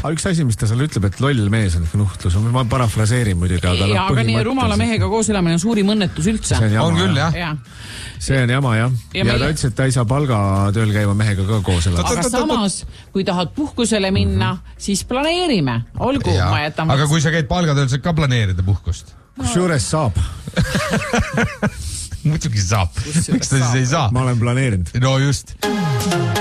üks asi, mis ta seal ütleb, et loll mees on nuhtlus, ma parafraseerin muidugi, aga nii rumala mehega koos elamine on suurim õnnetus üldse. On küll, jah. See on jama, jah. Ja ta ütles, et ta ei saa palgatööl käiva mehega ka koos elada. Aga samas, kui tahad puhkusele minna, siis planeerime. Olgu, ma jätan. Aga kui sa käid palgatööl, saad ka planeerida puhkust. Kusjuures saab. Muidugi saab. Miks ta siis ei saa? Ma olen planeerinud. No just.